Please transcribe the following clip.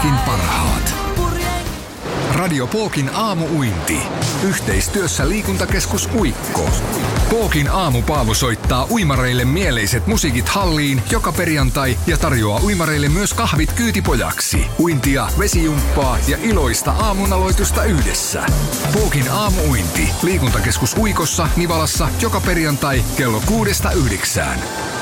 Pookin parhaat. Radio Pookin aamu-uinti. Yhteistyössä liikuntakeskus Uikko. Pookin aamupaalu soittaa uimareille mieleiset musiikit halliin joka perjantai ja tarjoaa uimareille myös kahvit kyytipojaksi. Uintia, vesijumppaa ja iloista aamunaloitusta yhdessä. Pookin aamu-uinti. Liikuntakeskus Uikossa, Nivalassa joka perjantai kello 6–9.